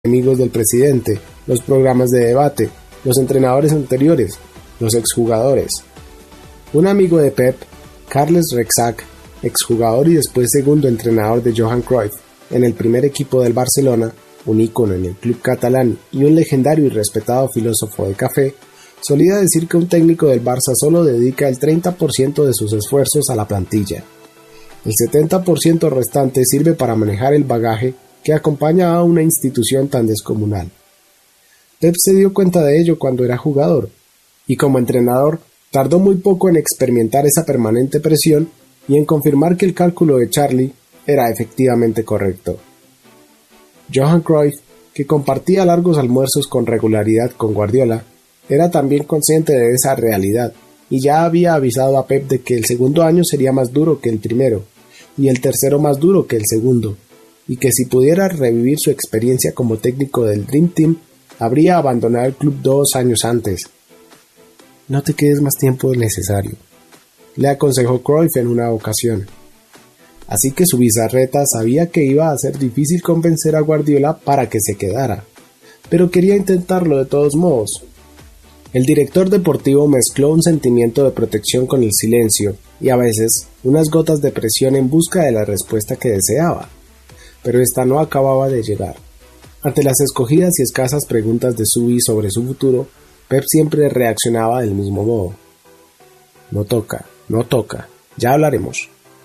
enemigos del presidente, los programas de debate, los entrenadores anteriores, los exjugadores. Un amigo de Pep, Carles Rexach, exjugador y después segundo entrenador de Johan Cruyff en el primer equipo del Barcelona, un ícono en el club catalán y un legendario y respetado filósofo de café, solía decir que un técnico del Barça solo dedica el 30% de sus esfuerzos a la plantilla. El 70% restante sirve para manejar el bagaje que acompaña a una institución tan descomunal. Pep se dio cuenta de ello cuando era jugador, y como entrenador tardó muy poco en experimentar esa permanente presión y en confirmar que el cálculo de Charlie era efectivamente correcto. Johan Cruyff, que compartía largos almuerzos con regularidad con Guardiola, era también consciente de esa realidad y ya había avisado a Pep de que el segundo año sería más duro que el primero y el tercero más duro que el segundo, y que si pudiera revivir su experiencia como técnico del Dream Team, habría abandonado el club 2 años antes. No te quedes más tiempo del necesario, le aconsejó Cruyff en una ocasión. Así que su bizarreta sabía que iba a ser difícil convencer a Guardiola para que se quedara, pero quería intentarlo de todos modos. El director deportivo mezcló un sentimiento de protección con el silencio y a veces unas gotas de presión en busca de la respuesta que deseaba, pero esta no acababa de llegar. Ante las escogidas y escasas preguntas de Subi sobre su futuro, Pep siempre reaccionaba del mismo modo. No toca, ya hablaremos.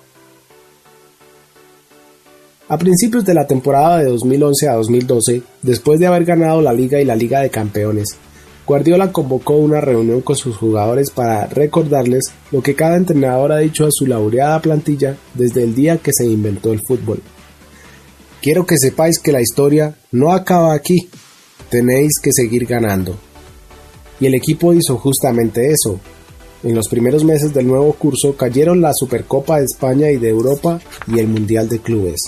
A principios de la temporada de 2011 a 2012, después de haber ganado la Liga y la Liga de Campeones, Guardiola convocó una reunión con sus jugadores para recordarles lo que cada entrenador ha dicho a su laureada plantilla desde el día que se inventó el fútbol. Quiero que sepáis que la historia no acaba aquí, tenéis que seguir ganando. Y el equipo hizo justamente eso. En los primeros meses del nuevo curso cayeron la Supercopa de España y de Europa y el Mundial de Clubes.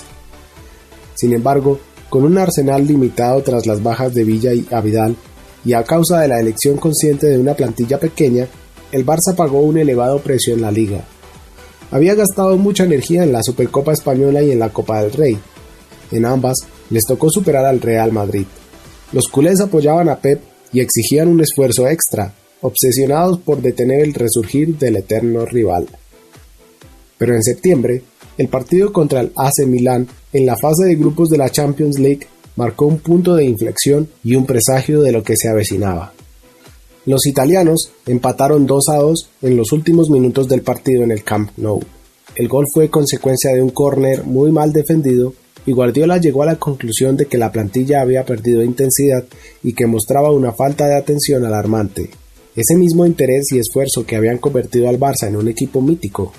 Sin embargo, con un arsenal limitado tras las bajas de Villa y Vidal, y a causa de la elección consciente de una plantilla pequeña, el Barça pagó un elevado precio en la Liga. Había gastado mucha energía en la Supercopa Española y en la Copa del Rey. En ambas les tocó superar al Real Madrid. Los culés apoyaban a Pep y exigían un esfuerzo extra, obsesionados por detener el resurgir del eterno rival. Pero en septiembre, el partido contra el AC Milán en la fase de grupos de la Champions League marcó un punto de inflexión y un presagio de lo que se avecinaba. Los italianos empataron 2-2 en los últimos minutos del partido en el Camp Nou. El gol fue consecuencia de un córner muy mal defendido y Guardiola llegó a la conclusión de que la plantilla había perdido intensidad y que mostraba una falta de atención alarmante. Ese mismo interés y esfuerzo que habían convertido al Barça en un equipo mítico.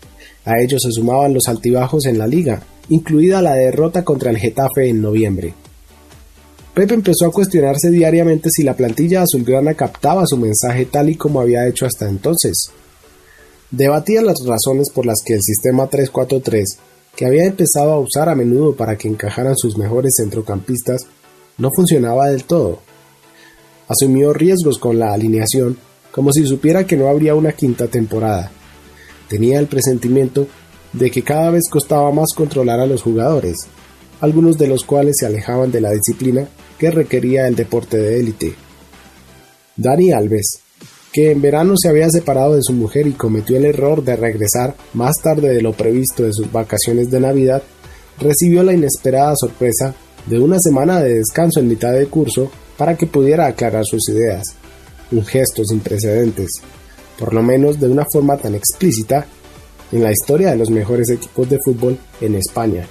A ellos se sumaban los altibajos en la Liga, incluida la derrota contra el Getafe en noviembre. Pep empezó a cuestionarse diariamente si la plantilla azulgrana captaba su mensaje tal y como había hecho hasta entonces. Debatía las razones por las que el sistema 3-4-3, que había empezado a usar a menudo para que encajaran sus mejores centrocampistas, no funcionaba del todo. Asumió riesgos con la alineación, como si supiera que no habría una quinta temporada. Tenía el presentimiento de que cada vez costaba más controlar a los jugadores, algunos de los cuales se alejaban de la disciplina que requería el deporte de élite. Dani Alves, que en verano se había separado de su mujer y cometió el error de regresar más tarde de lo previsto de sus vacaciones de Navidad, recibió la inesperada sorpresa de una semana de descanso en mitad de curso para que pudiera aclarar sus ideas, un gesto sin precedentes, por lo menos de una forma tan explícita, en la historia de los mejores equipos de fútbol en España.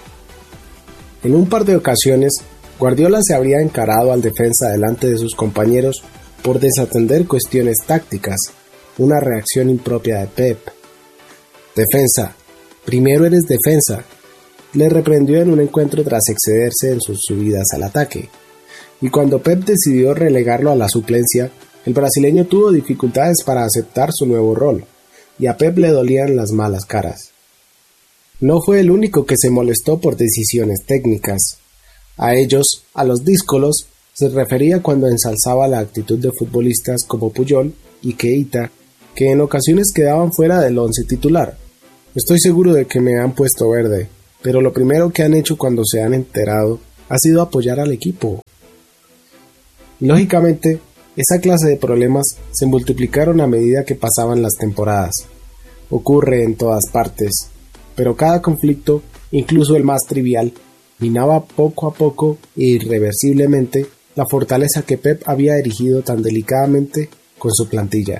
En un par de ocasiones, Guardiola se habría encarado al defensa delante de sus compañeros por desatender cuestiones tácticas, una reacción impropia de Pep. «Defensa, primero eres defensa», le reprendió en un encuentro tras excederse en sus subidas al ataque. Y cuando Pep decidió relegarlo a la suplencia, el brasileño tuvo dificultades para aceptar su nuevo rol, y a Pep le dolían las malas caras. No fue el único que se molestó por decisiones técnicas. A ellos, a los díscolos, se refería cuando ensalzaba la actitud de futbolistas como Puyol y Keita, que en ocasiones quedaban fuera del once titular. Estoy seguro de que me han puesto verde, pero lo primero que han hecho cuando se han enterado ha sido apoyar al equipo. Lógicamente, esa clase de problemas se multiplicaron a medida que pasaban las temporadas. Ocurre en todas partes, pero cada conflicto, incluso el más trivial, minaba poco a poco e irreversiblemente la fortaleza que Pep había erigido tan delicadamente con su plantilla.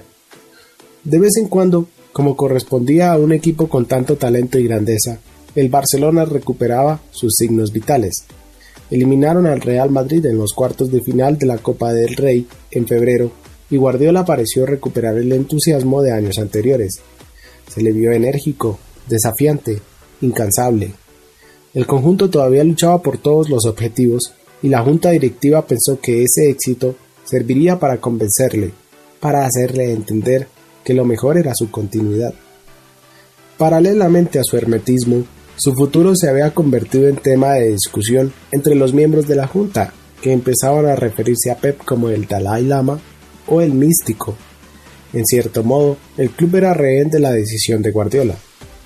De vez en cuando, como correspondía a un equipo con tanto talento y grandeza, el Barcelona recuperaba sus signos vitales. Eliminaron al Real Madrid en los cuartos de final de la Copa del Rey en febrero y Guardiola pareció recuperar el entusiasmo de años anteriores. Se le vio enérgico, desafiante, incansable. El conjunto todavía luchaba por todos los objetivos y la junta directiva pensó que ese éxito serviría para convencerle, para hacerle entender que lo mejor era su continuidad. Paralelamente a su hermetismo, su futuro se había convertido en tema de discusión entre los miembros de la junta, que empezaban a referirse a Pep como el Dalai Lama o el místico. En cierto modo, el club era rehén de la decisión de Guardiola.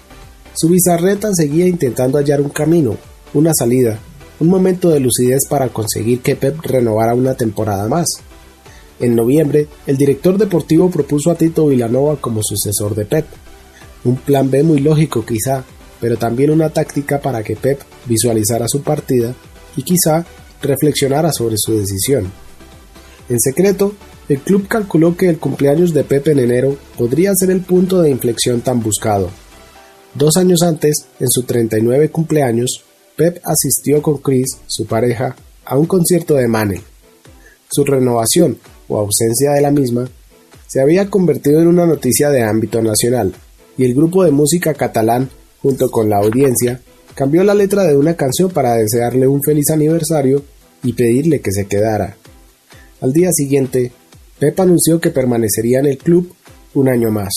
Su bizarreta seguía intentando hallar un camino, una salida, un momento de lucidez para conseguir que Pep renovara una temporada más. En noviembre, el director deportivo propuso a Tito Vilanova como sucesor de Pep. Un plan B muy lógico quizá, pero también una táctica para que Pep visualizara su partida y quizá reflexionara sobre su decisión. En secreto, el club calculó que el cumpleaños de Pep en enero podría ser el punto de inflexión tan buscado. 2 años antes, en su 39 cumpleaños, Pep asistió con Chris, su pareja, a un concierto de Manel. Su renovación, o ausencia de la misma, se había convertido en una noticia de ámbito nacional, y el grupo de música catalán, junto con la audiencia, cambió la letra de una canción para desearle un feliz aniversario y pedirle que se quedara. Al día siguiente, Pep anunció que permanecería en el club un año más.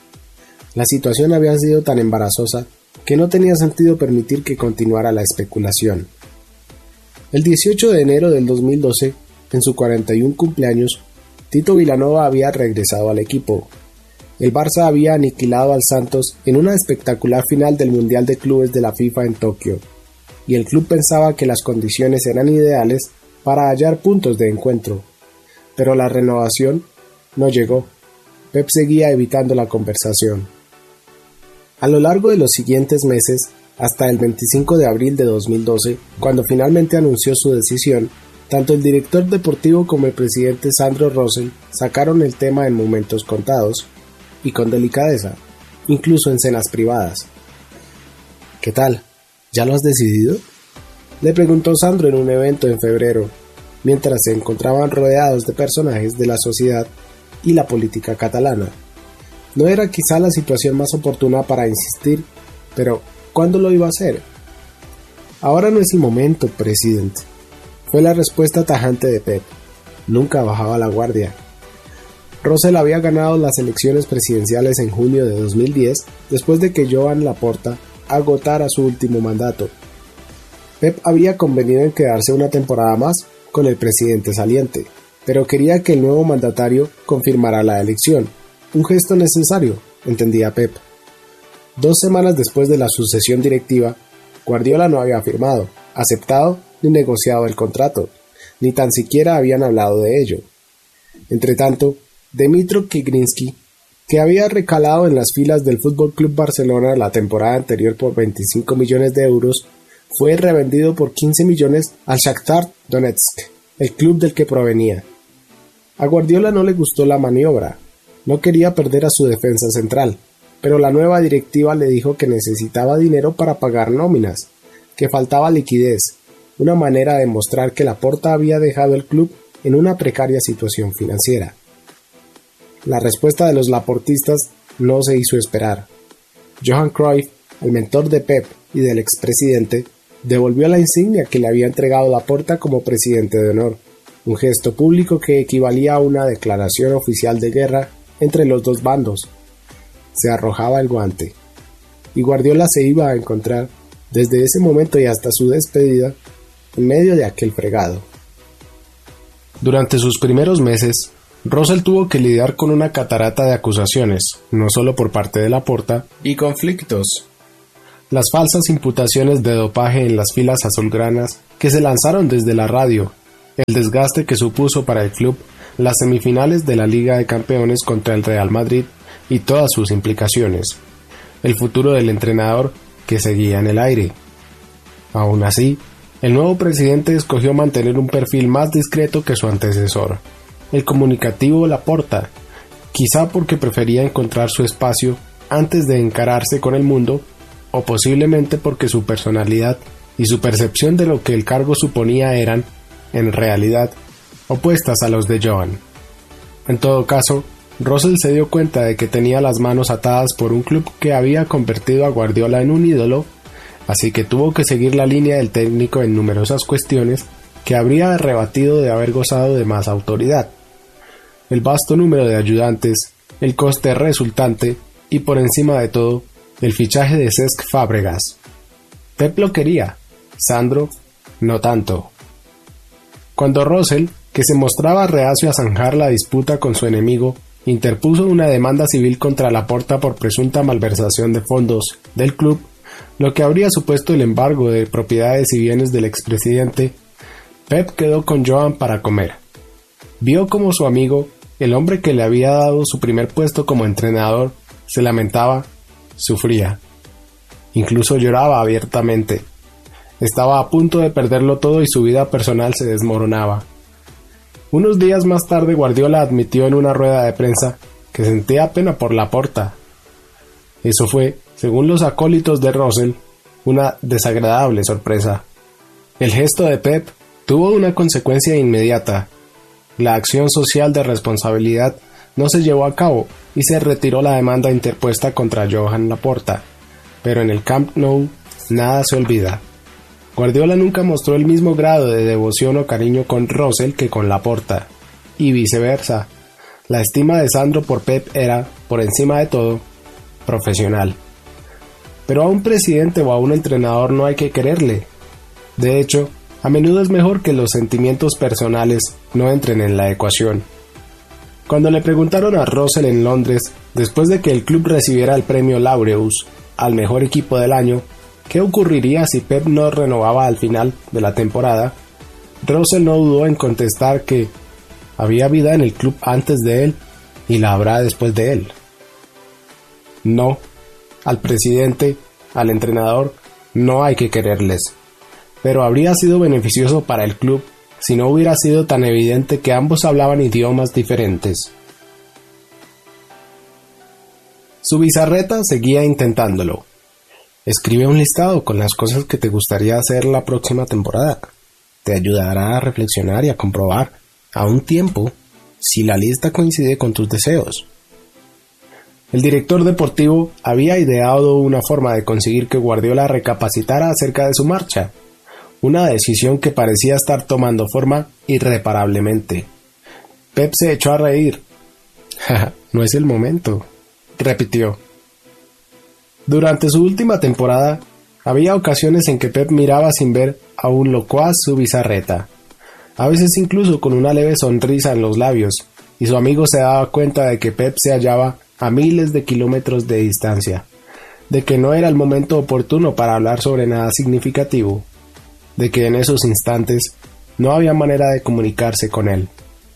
La situación había sido tan embarazosa que no tenía sentido permitir que continuara la especulación. El 18 de enero del 2012, en su 41 cumpleaños, Tito Vilanova había regresado al equipo. El Barça había aniquilado al Santos en una espectacular final del Mundial de Clubes de la FIFA en Tokio, y el club pensaba que las condiciones eran ideales para hallar puntos de encuentro. Pero la renovación no llegó. Pep seguía evitando la conversación. A lo largo de los siguientes meses, hasta el 25 de abril de 2012, cuando finalmente anunció su decisión, tanto el director deportivo como el presidente Sandro Rosell sacaron el tema en momentos contados y con delicadeza, incluso en cenas privadas. ¿Qué tal? ¿Ya lo has decidido?, le preguntó Sandro en un evento en febrero, mientras se encontraban rodeados de personajes de la sociedad y la política catalana. No era quizá la situación más oportuna para insistir, pero ¿cuándo lo iba a hacer? Ahora no es el momento, presidente, fue la respuesta tajante de Pep. Nunca bajaba la guardia. Rosell había ganado las elecciones presidenciales en junio de 2010, después de que Joan Laporta agotara su último mandato. Pep había convenido en quedarse una temporada más con el presidente saliente, pero quería que el nuevo mandatario confirmara la elección, un gesto necesario, entendía Pep. 2 semanas después de la sucesión directiva, Guardiola no había firmado, aceptado ni negociado el contrato, ni tan siquiera habían hablado de ello. Entretanto, Dmytro Kigrinsky, que había recalado en las filas del Fútbol Club Barcelona la temporada anterior por 25 millones de euros, fue revendido por 15 millones al Shakhtar Donetsk, el club del que provenía. A Guardiola no le gustó la maniobra, no quería perder a su defensa central, pero la nueva directiva le dijo que necesitaba dinero para pagar nóminas, que faltaba liquidez, una manera de mostrar que Laporta había dejado el club en una precaria situación financiera. La respuesta de los laportistas no se hizo esperar. Johan Cruyff, el mentor de Pep y del expresidente, devolvió la insignia que le había entregado Laporta como presidente de honor, un gesto público que equivalía a una declaración oficial de guerra entre los dos bandos. Se arrojaba el guante, y Guardiola se iba a encontrar, desde ese momento y hasta su despedida, en medio de aquel fregado. Durante sus primeros meses, Rosell tuvo que lidiar con una catarata de acusaciones, no solo por parte de Laporta, y conflictos. Las falsas imputaciones de dopaje en las filas azulgranas que se lanzaron desde la radio, el desgaste que supuso para el club las semifinales de la Liga de Campeones contra el Real Madrid y todas sus implicaciones, el futuro del entrenador que seguía en el aire. Aún así, el nuevo presidente escogió mantener un perfil más discreto que su antecesor, el comunicativo Laporta, quizá porque prefería encontrar su espacio antes de encararse con el mundo, o posiblemente porque su personalidad y su percepción de lo que el cargo suponía eran, en realidad, opuestas a los de Joan. En todo caso, Russell se dio cuenta de que tenía las manos atadas por un club que había convertido a Guardiola en un ídolo, así que tuvo que seguir la línea del técnico en numerosas cuestiones que habría rebatido de haber gozado de más autoridad. El vasto número de ayudantes, el coste resultante y, por encima de todo, el fichaje de Cesc Fábregas. Pep lo quería, Sandro no tanto. Cuando Russell, que se mostraba reacio a zanjar la disputa con su enemigo, interpuso una demanda civil contra Laporta por presunta malversación de fondos del club, lo que habría supuesto el embargo de propiedades y bienes del expresidente, Pep quedó con Joan para comer. Vio como su amigo, el hombre que le había dado su primer puesto como entrenador, se lamentaba, sufría. Incluso lloraba abiertamente. Estaba a punto de perderlo todo y su vida personal se desmoronaba. Unos días más tarde Guardiola admitió en una rueda de prensa que sentía pena por Laporta. Eso fue, según los acólitos de Russell, una desagradable sorpresa. El gesto de Pep tuvo una consecuencia inmediata. La acción social de responsabilidad no se llevó a cabo y se retiró la demanda interpuesta contra Joan Laporta. Pero en el Camp Nou nada se olvida. Guardiola nunca mostró el mismo grado de devoción o cariño con Russell que con Laporta, y viceversa. La estima de Sandro por Pep era, por encima de todo, profesional. Pero a un presidente o a un entrenador no hay que quererle. De hecho, a menudo es mejor que los sentimientos personales no entren en la ecuación. Cuando le preguntaron a Russell en Londres, después de que el club recibiera el premio Laureus al mejor equipo del año, ¿qué ocurriría si Pep no renovaba al final de la temporada? Russell no dudó en contestar que había vida en el club antes de él y la habrá después de él. No, al presidente, al entrenador, no hay que quererles. Pero habría sido beneficioso para el club si no hubiera sido tan evidente que ambos hablaban idiomas diferentes. Zubizarreta seguía intentándolo. Escribe un listado con las cosas que te gustaría hacer la próxima temporada. Te ayudará a reflexionar y a comprobar, a un tiempo, si la lista coincide con tus deseos. El director deportivo había ideado una forma de conseguir que Guardiola recapacitara acerca de su marcha, una decisión que parecía estar tomando forma irreparablemente. Pep se echó a reír. No es el momento, repitió. Durante su última temporada, había ocasiones en que Pep miraba sin ver a un locuaz Zubizarreta, a veces incluso con una leve sonrisa en los labios, y su amigo se daba cuenta de que Pep se hallaba a miles de kilómetros de distancia, de que no era el momento oportuno para hablar sobre nada significativo, de que en esos instantes no había manera de comunicarse con él.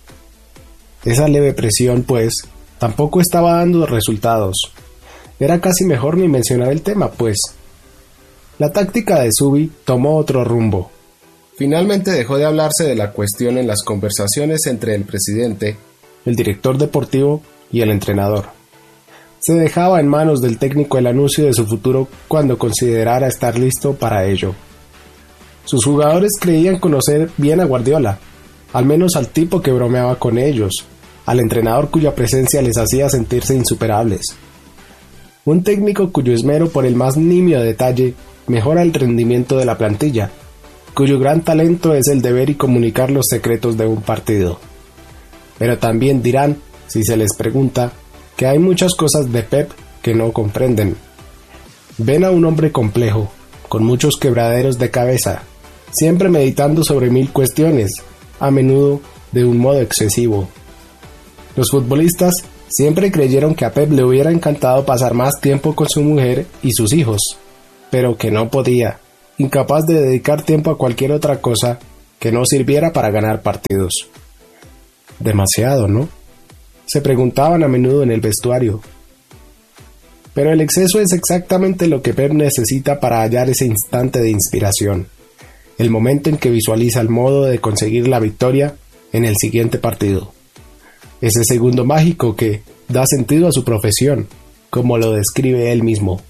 Esa leve presión, pues, tampoco estaba dando resultados. Era casi mejor ni mencionar el tema, pues. La táctica de Zubi tomó otro rumbo. Finalmente dejó de hablarse de la cuestión en las conversaciones entre el presidente, el director deportivo y el entrenador. Se dejaba en manos del técnico el anuncio de su futuro cuando considerara estar listo para ello. Sus jugadores creían conocer bien a Guardiola, al menos al tipo que bromeaba con ellos, al entrenador cuya presencia les hacía sentirse insuperables. Un técnico cuyo esmero por el más nimio detalle mejora el rendimiento de la plantilla, cuyo gran talento es el de ver y comunicar los secretos de un partido. Pero también dirán, si se les pregunta, que hay muchas cosas de Pep que no comprenden. Ven a un hombre complejo, con muchos quebraderos de cabeza, siempre meditando sobre 1000 cuestiones, a menudo de un modo excesivo. Los futbolistas siempre creyeron que a Pep le hubiera encantado pasar más tiempo con su mujer y sus hijos, pero que no podía, incapaz de dedicar tiempo a cualquier otra cosa que no sirviera para ganar partidos. Demasiado, ¿no? Se preguntaban a menudo en el vestuario. Pero el exceso es exactamente lo que Pep necesita para hallar ese instante de inspiración, el momento en que visualiza el modo de conseguir la victoria en el siguiente partido. Ese segundo mágico que da sentido a su profesión, como lo describe él mismo.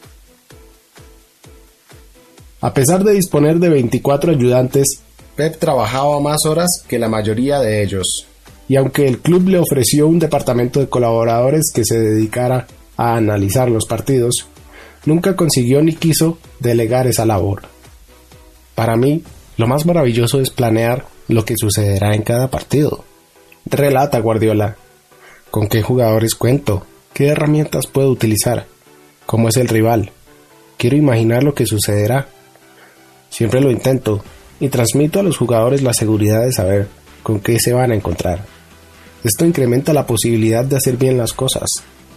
A pesar de disponer de 24 ayudantes, Pep trabajaba más horas que la mayoría de ellos, y aunque el club le ofreció un departamento de colaboradores que se dedicara a analizar los partidos, nunca consiguió ni quiso delegar esa labor. Para mí, lo más maravilloso es planear lo que sucederá en cada partido, relata Guardiola. ¿Con qué jugadores cuento? ¿Qué herramientas puedo utilizar? ¿Cómo es el rival? Quiero imaginar lo que sucederá. Siempre lo intento y transmito a los jugadores la seguridad de saber con qué se van a encontrar. Esto incrementa la posibilidad de hacer bien las cosas.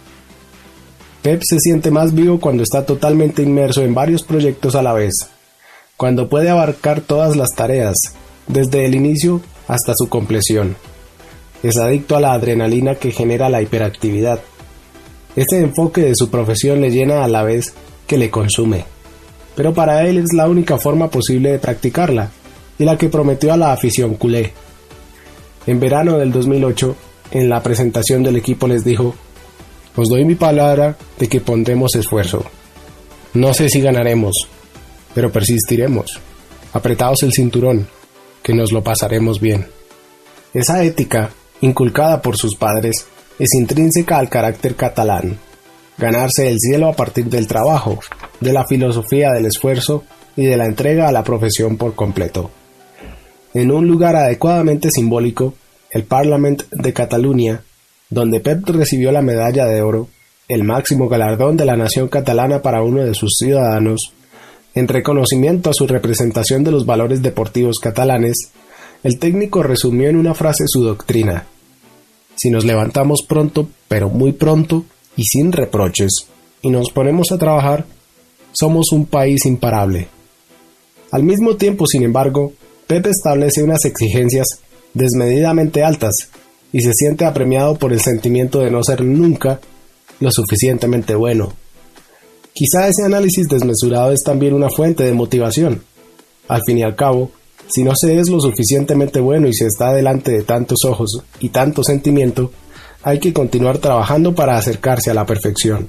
Pep se siente más vivo cuando está totalmente inmerso en varios proyectos a la vez, cuando puede abarcar todas las tareas, desde el inicio hasta su compleción. Es adicto a la adrenalina que genera la hiperactividad. Este enfoque de su profesión le llena a la vez que le consume, pero para él es la única forma posible de practicarla, y la que prometió a la afición culé. En verano del 2008, en la presentación del equipo les dijo: «Os doy mi palabra de que pondremos esfuerzo. No sé si ganaremos, pero persistiremos. Apretaos el cinturón, que nos lo pasaremos bien». Esa ética, inculcada por sus padres, es intrínseca al carácter catalán. Ganarse el cielo a partir del trabajo, de la filosofía del esfuerzo y de la entrega a la profesión por completo. En un lugar adecuadamente simbólico, el Parlament de Cataluña, donde Pep recibió la medalla de oro, el máximo galardón de la nación catalana para uno de sus ciudadanos, en reconocimiento a su representación de los valores deportivos catalanes, el técnico resumió en una frase su doctrina: «Si nos levantamos pronto, pero muy pronto, y sin reproches, y nos ponemos a trabajar, somos un país imparable». Al mismo tiempo, sin embargo, Pep establece unas exigencias desmedidamente altas y se siente apremiado por el sentimiento de no ser nunca lo suficientemente bueno. Quizá ese análisis desmesurado es también una fuente de motivación. Al fin y al cabo, si no se es lo suficientemente bueno y se está delante de tantos ojos y tanto sentimiento, hay que continuar trabajando para acercarse a la perfección.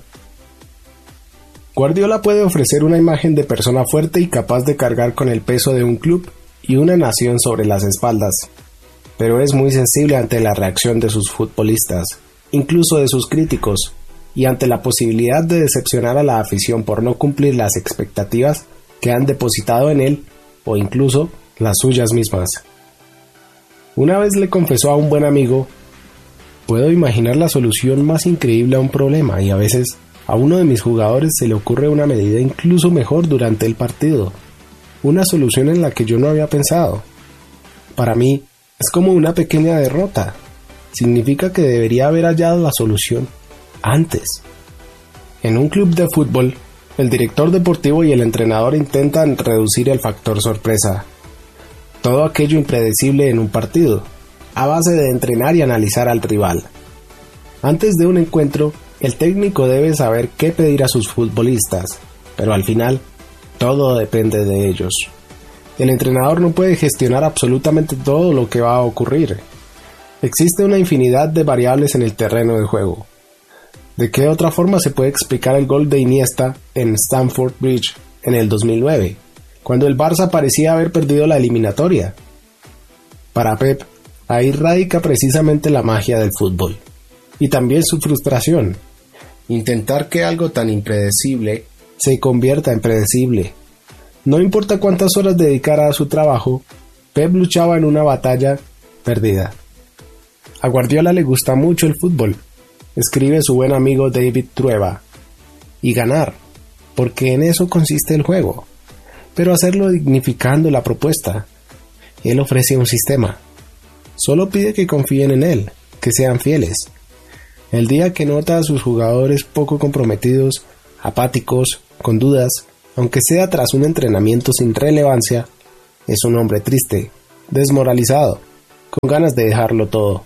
Guardiola puede ofrecer una imagen de persona fuerte y capaz de cargar con el peso de un club y una nación sobre las espaldas, pero es muy sensible ante la reacción de sus futbolistas, incluso de sus críticos, y ante la posibilidad de decepcionar a la afición por no cumplir las expectativas que han depositado en él, o incluso las suyas mismas. Una vez le confesó a un buen amigo: «Puedo imaginar la solución más increíble a un problema, y a veces a uno de mis jugadores se le ocurre una medida incluso mejor durante el partido, una solución en la que yo no había pensado. Para mí es como una pequeña derrota. Significa que debería haber hallado la solución antes». En un club de fútbol, el director deportivo y el entrenador intentan reducir el factor sorpresa, todo aquello impredecible en un partido, a base de entrenar y analizar al rival. Antes de un encuentro, el técnico debe saber qué pedir a sus futbolistas, pero al final, todo depende de ellos. El entrenador no puede gestionar absolutamente todo lo que va a ocurrir. Existe una infinidad de variables en el terreno de juego. ¿De qué otra forma se puede explicar el gol de Iniesta en Stamford Bridge en el 2009, cuando el Barça parecía haber perdido la eliminatoria? Para Pep, ahí radica precisamente la magia del fútbol, y también su frustración. Intentar que algo tan impredecible se convierta en predecible. No importa cuántas horas dedicara a su trabajo, Pep luchaba en una batalla perdida. A Guardiola le gusta mucho el fútbol, escribe su buen amigo David Trueba, y ganar, porque en eso consiste el juego, pero hacerlo dignificando la propuesta. Él ofrece un sistema. Solo pide que confíen en él, que sean fieles. El día que nota a sus jugadores poco comprometidos, apáticos, con dudas, aunque sea tras un entrenamiento sin relevancia, es un hombre triste, desmoralizado, con ganas de dejarlo todo.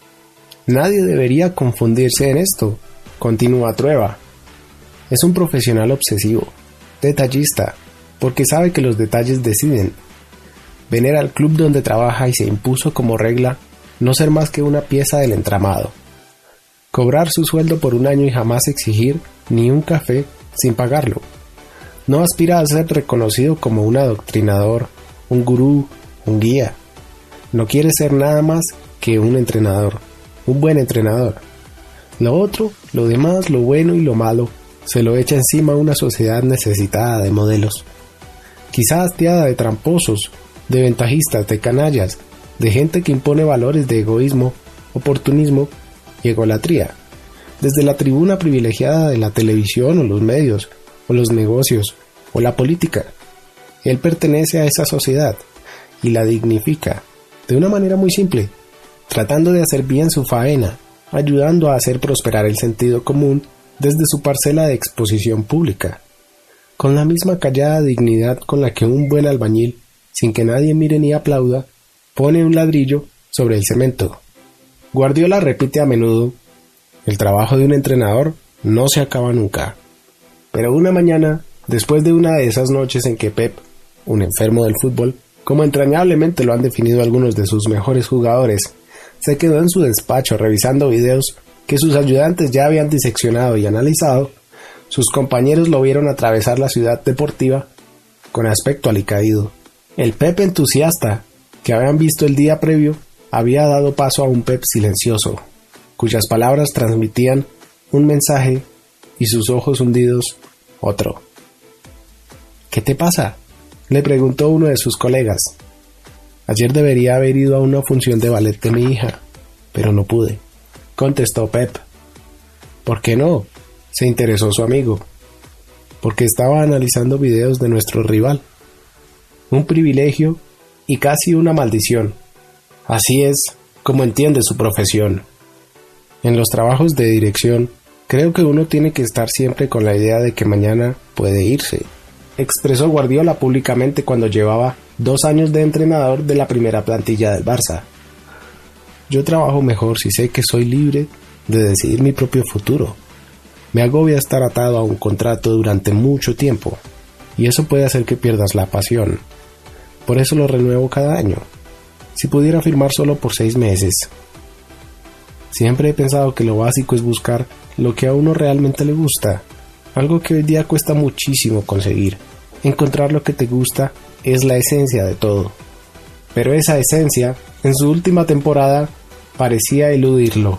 Nadie debería confundirse en esto, continúa Trueba. Es un profesional obsesivo, detallista, porque sabe que los detalles deciden. Venera al club donde trabaja y se impuso como regla no ser más que una pieza del entramado. Cobrar su sueldo por un año y jamás exigir ni un café sin pagarlo. No aspira a ser reconocido como un adoctrinador, un gurú, un guía. No quiere ser nada más que un entrenador, un buen entrenador. Lo otro, lo demás, lo bueno y lo malo, se lo echa encima a una sociedad necesitada de modelos. Quizá hastiada de tramposos, de ventajistas, de canallas, de gente que impone valores de egoísmo, oportunismo y egolatría. Desde la tribuna privilegiada de la televisión o los medios, o los negocios, o la política. Él pertenece a esa sociedad y la dignifica de una manera muy simple, tratando de hacer bien su faena, ayudando a hacer prosperar el sentido común desde su parcela de exposición pública, con la misma callada dignidad con la que un buen albañil, sin que nadie mire ni aplauda, pone un ladrillo sobre el cemento. Guardiola repite a menudo: el trabajo de un entrenador no se acaba nunca. Pero una mañana, después de una de esas noches en que Pep, un enfermo del fútbol, como entrañablemente lo han definido algunos de sus mejores jugadores, se quedó en su despacho revisando videos que sus ayudantes ya habían diseccionado y analizado, sus compañeros lo vieron atravesar la ciudad deportiva con aspecto alicaído. El Pep entusiasta que habían visto el día previo había dado paso a un Pep silencioso, cuyas palabras transmitían un mensaje y sus ojos hundidos otro. ¿Qué te pasa?, le preguntó uno de sus colegas. Ayer debería haber ido a una función de ballet de mi hija, pero no pude, contestó Pep. ¿Por qué no?, se interesó su amigo. Porque estaba analizando videos de nuestro rival. Un privilegio y casi una maldición. Así es como entiende su profesión. En los trabajos de dirección, creo que uno tiene que estar siempre con la idea de que mañana puede irse, expresó Guardiola públicamente cuando llevaba 2 años de entrenador de la primera plantilla del Barça. Yo trabajo mejor si sé que soy libre de decidir mi propio futuro. Me agobia estar atado a un contrato durante mucho tiempo, y eso puede hacer que pierdas la pasión. Por eso lo renuevo cada año. Si pudiera firmar solo por 6 meses. Siempre he pensado que lo básico es buscar lo que a uno realmente le gusta, algo que hoy día cuesta muchísimo conseguir. Encontrar lo que te gusta es la esencia de todo. Pero esa esencia, en su última temporada, parecía eludirlo.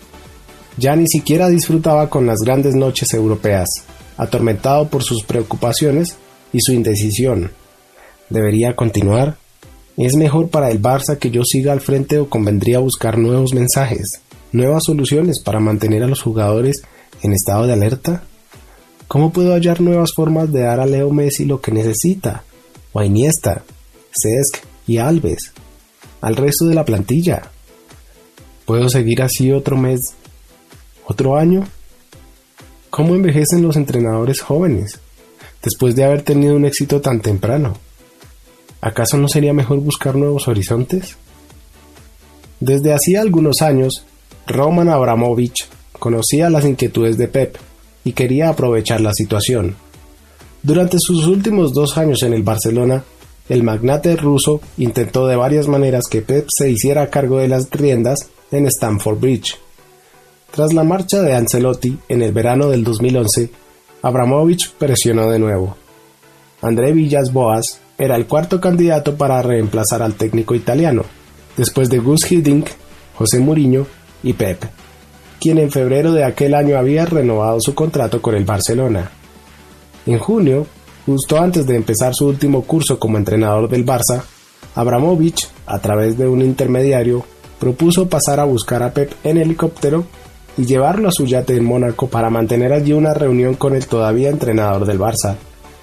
Ya ni siquiera disfrutaba con las grandes noches europeas, atormentado por sus preocupaciones y su indecisión. ¿Debería continuar? ¿Es mejor para el Barça que yo siga al frente o convendría buscar nuevos mensajes, nuevas soluciones para mantener a los jugadores en estado de alerta? ¿Cómo puedo hallar nuevas formas de dar a Leo Messi lo que necesita? O a Iniesta, Cesc y Alves, al resto de la plantilla. ¿Puedo seguir así otro mes, otro año? ¿Cómo envejecen los entrenadores jóvenes, después de haber tenido un éxito tan temprano? ¿Acaso no sería mejor buscar nuevos horizontes? Desde hacía algunos años, Roman Abramovich conocía las inquietudes de Pep y quería aprovechar la situación. Durante sus últimos 2 años en el Barcelona, el magnate ruso intentó de varias maneras que Pep se hiciera cargo de las riendas en Stamford Bridge. Tras la marcha de Ancelotti en el verano del 2011, Abramovich presionó de nuevo. André Villas-Boas era el 4º candidato para reemplazar al técnico italiano, después de Gus Hiddink, José Mourinho y Pep, quien en febrero de aquel año había renovado su contrato con el Barcelona. En junio, justo antes de empezar su último curso como entrenador del Barça, Abramovich, a través de un intermediario, propuso pasar a buscar a Pep en helicóptero y llevarlo a su yate en Mónaco para mantener allí una reunión con el todavía entrenador del Barça.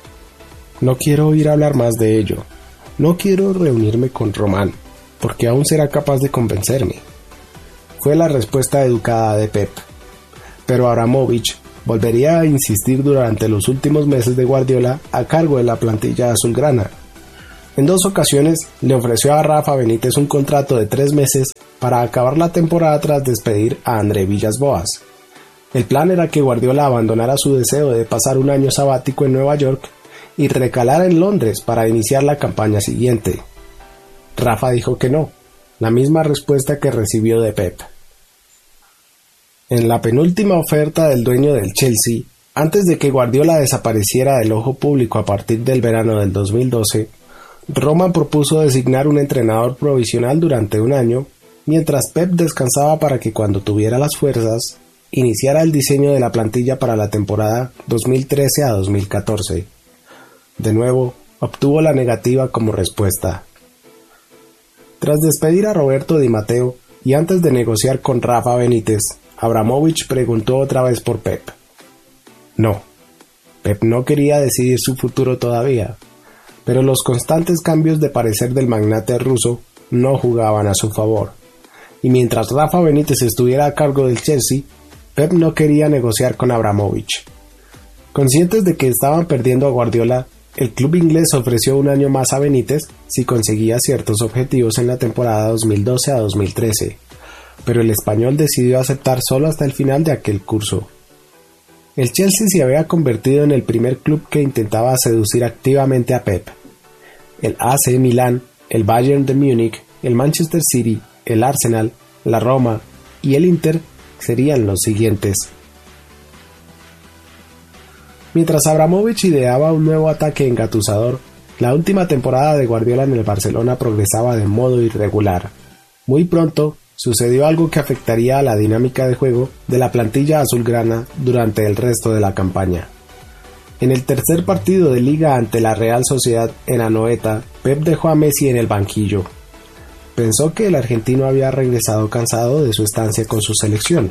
No quiero oír hablar más de ello. No quiero reunirme con Román, porque aún será capaz de convencerme. Fue la respuesta educada de Pep. Pero Abramovich volvería a insistir durante los últimos meses de Guardiola a cargo de la plantilla azulgrana. En 2 ocasiones le ofreció a Rafa Benítez un contrato de 3 meses para acabar la temporada tras despedir a André Villas-Boas. El plan era que Guardiola abandonara su deseo de pasar un año sabático en Nueva York y recalara en Londres para iniciar la campaña siguiente. Rafa dijo que no, la misma respuesta que recibió de Pep. En la penúltima oferta del dueño del Chelsea, antes de que Guardiola desapareciera del ojo público a partir del verano del 2012, Roma propuso designar un entrenador provisional durante un año, mientras Pep descansaba para que cuando tuviera las fuerzas, iniciara el diseño de la plantilla para la temporada 2013 a 2014. De nuevo, obtuvo la negativa como respuesta. Tras despedir a Roberto Di Matteo y antes de negociar con Rafa Benítez, Abramovich preguntó otra vez por Pep. No, Pep no quería decidir su futuro todavía, pero los constantes cambios de parecer del magnate ruso no jugaban a su favor, y mientras Rafa Benítez estuviera a cargo del Chelsea, Pep no quería negociar con Abramovich. Conscientes de que estaban perdiendo a Guardiola, el club inglés ofreció un año más a Benítez si conseguía ciertos objetivos en la temporada 2012 a 2013, pero el español decidió aceptar solo hasta el final de aquel curso. El Chelsea se había convertido en el primer club que intentaba seducir activamente a Pep. El AC Milán, el Bayern de Múnich, el Manchester City, el Arsenal, la Roma y el Inter serían los siguientes. Mientras Abramovich ideaba un nuevo ataque engatusador, la última temporada de Guardiola en el Barcelona progresaba de modo irregular. Muy pronto, sucedió algo que afectaría a la dinámica de juego de la plantilla azulgrana durante el resto de la campaña. En el tercer partido de liga ante la Real Sociedad en Anoeta, Pep dejó a Messi en el banquillo. Pensó que el argentino había regresado cansado de su estancia con su selección.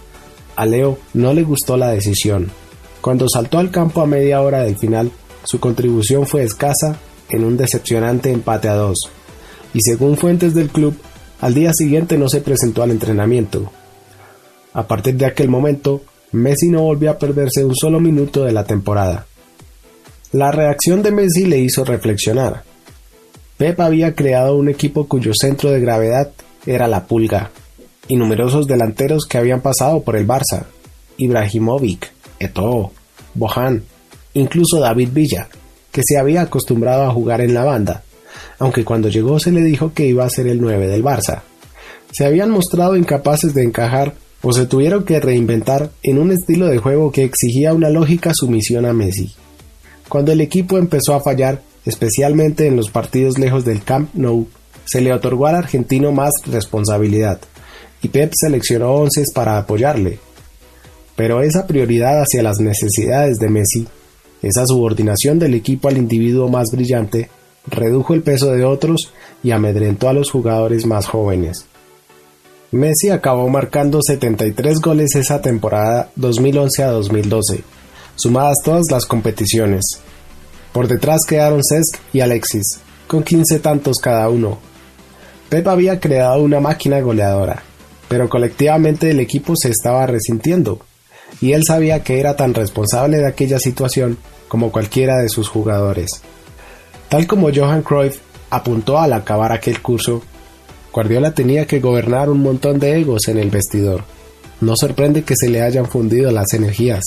A Leo no le gustó la decisión. Cuando saltó al campo a media hora del final, su contribución fue escasa en un decepcionante empate a 2, y según fuentes del club, al día siguiente no se presentó al entrenamiento. A partir de aquel momento, Messi no volvió a perderse un solo minuto de la temporada. La reacción de Messi le hizo reflexionar. Pep había creado un equipo cuyo centro de gravedad era la Pulga, y numerosos delanteros que habían pasado por el Barça, Ibrahimovic, Eto'o, Bojan, incluso David Villa, que se había acostumbrado a jugar en la banda, aunque cuando llegó se le dijo que iba a ser el 9 del Barça. Se habían mostrado incapaces de encajar o se tuvieron que reinventar en un estilo de juego que exigía una lógica sumisión a Messi. Cuando el equipo empezó a fallar, especialmente en los partidos lejos del Camp Nou, se le otorgó al argentino más responsabilidad, y Pep seleccionó 11 para apoyarle. Pero esa prioridad hacia las necesidades de Messi, esa subordinación del equipo al individuo más brillante, redujo el peso de otros y amedrentó a los jugadores más jóvenes. Messi acabó marcando 73 goles esa temporada 2011 a 2012, sumadas todas las competiciones. Por detrás quedaron Cesc y Alexis, con 15 tantos cada uno. Pep había creado una máquina goleadora, pero colectivamente el equipo se estaba resintiendo, y él sabía que era tan responsable de aquella situación como cualquiera de sus jugadores. Tal como Johan Cruyff apuntó al acabar aquel curso, Guardiola tenía que gobernar un montón de egos en el vestidor. No sorprende que se le hayan fundido las energías.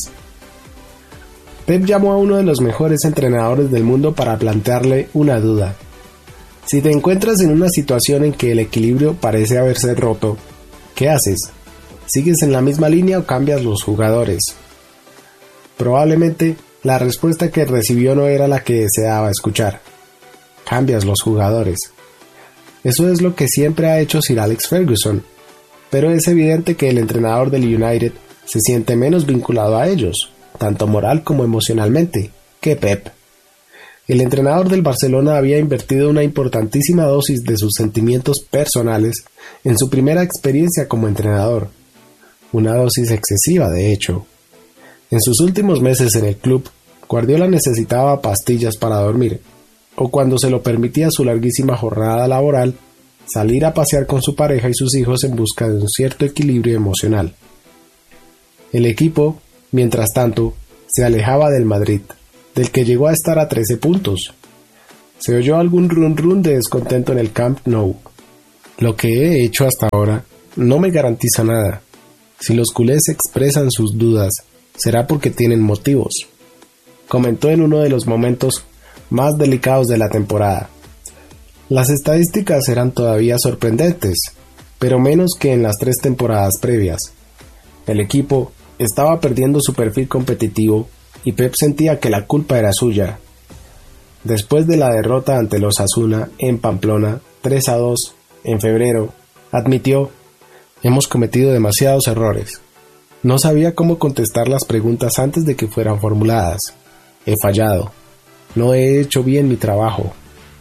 Pep llamó a uno de los mejores entrenadores del mundo para plantearle una duda. Si te encuentras en una situación en que el equilibrio parece haberse roto, ¿qué haces? ¿Sigues en la misma línea o cambias los jugadores? Probablemente la respuesta que recibió no era la que deseaba escuchar. Cambias los jugadores. Eso es lo que siempre ha hecho Sir Alex Ferguson, pero es evidente que el entrenador del United se siente menos vinculado a ellos, tanto moral como emocionalmente, que Pep. El entrenador del Barcelona había invertido una importantísima dosis de sus sentimientos personales en su primera experiencia como entrenador, una dosis excesiva de hecho. En sus últimos meses en el club, Guardiola necesitaba pastillas para dormir, o cuando se lo permitía su larguísima jornada laboral, salir a pasear con su pareja y sus hijos en busca de un cierto equilibrio emocional. El equipo Mientras tanto, se alejaba del Madrid, del que llegó a estar a 13 puntos. Se oyó algún run de descontento en el Camp Nou. Lo que he hecho hasta ahora no me garantiza nada. Si los culés expresan sus dudas, será porque tienen motivos, comentó en uno de los momentos más delicados de la temporada. Las estadísticas eran todavía sorprendentes, pero menos que en las 3 temporadas previas. El equipo estaba perdiendo su perfil competitivo y Pep sentía que la culpa era suya. Después de la derrota ante los Osasuna en Pamplona 3-2 en febrero, admitió: hemos cometido demasiados errores. No sabía cómo contestar las preguntas antes de que fueran formuladas. He fallado. No he hecho bien mi trabajo.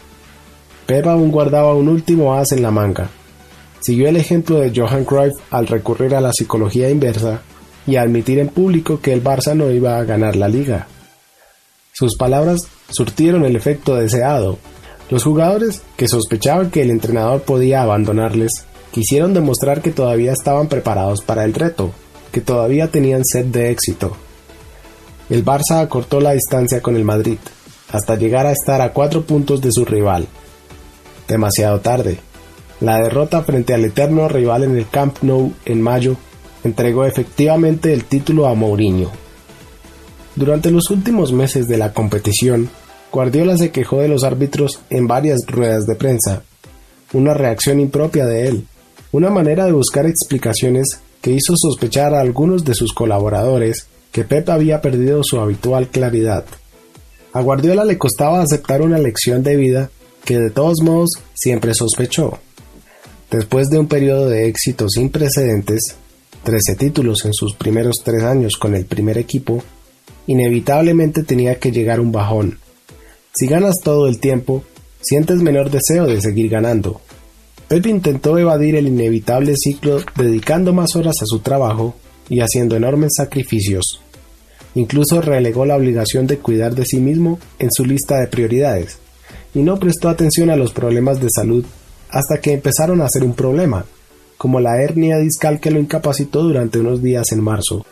Pep aún guardaba un último as en la manga. Siguió el ejemplo de Johan Cruyff al recurrir a la psicología inversa y a admitir en público que el Barça no iba a ganar la liga. Sus palabras surtieron el efecto deseado. Los jugadores, que sospechaban que el entrenador podía abandonarles, quisieron demostrar que todavía estaban preparados para el reto, que todavía tenían sed de éxito. El Barça acortó la distancia con el Madrid, hasta llegar a estar a 4 puntos de su rival. Demasiado tarde. La derrota frente al eterno rival en el Camp Nou en mayo entregó efectivamente el título a Mourinho. Durante los últimos meses de la competición, Guardiola se quejó de los árbitros en varias ruedas de prensa, una reacción impropia de él, una manera de buscar explicaciones que hizo sospechar a algunos de sus colaboradores que Pep había perdido su habitual claridad. A Guardiola le costaba aceptar una lección de vida que de todos modos siempre sospechó. Después de un periodo de éxito sin precedentes, 13 títulos en sus primeros 3 años con el primer equipo, inevitablemente tenía que llegar un bajón. Si ganas todo el tiempo, sientes menor deseo de seguir ganando. Pep intentó evadir el inevitable ciclo dedicando más horas a su trabajo y haciendo enormes sacrificios. Incluso relegó la obligación de cuidar de sí mismo en su lista de prioridades, y no prestó atención a los problemas de salud hasta que empezaron a ser un problema, como la hernia discal que lo incapacitó durante unos días en marzo.